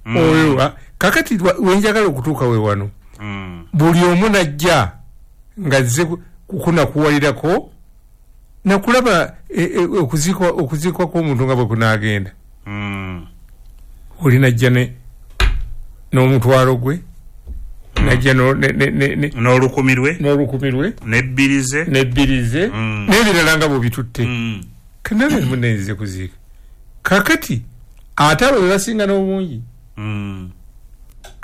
oyo kakati wenjagala okutuuka we wano buli omu najja ngazze kukunakuwalirako nakulaba okuzikwa kw'omuntu nga bwe kunaagenda oli najja n'omutwalo gwe najja n'olukumirwe nebbirize n'ebirala nga bwebitutte kanaba munenzize kuziika kakati ate abo be basinga n'obungi